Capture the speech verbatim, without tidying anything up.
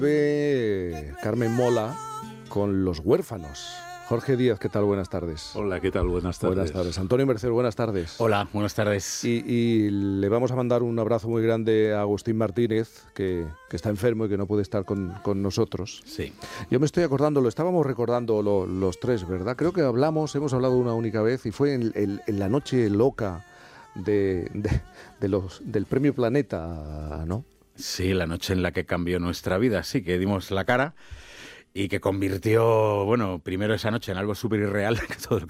Ve Carmen Mola con Los Huérfanos. Jorge Díaz, ¿qué tal? Buenas tardes. Hola, ¿qué tal? Buenas tardes. Buenas tardes. Antonio Merced, buenas tardes. Hola, buenas tardes. Y, y le vamos a mandar un abrazo muy grande a Agustín Martínez, que, que está enfermo y que no puede estar con, con nosotros. Sí. Yo me estoy acordando, lo estábamos recordando lo, los tres, ¿verdad? Creo que hablamos, hemos hablado una única vez y fue en, en, en la noche loca de, de, de los, del Premio Planeta, ¿no? Sí, la noche en la que cambió nuestra vida, sí, que dimos la cara y que convirtió, bueno, primero esa noche en algo súper irreal, que todo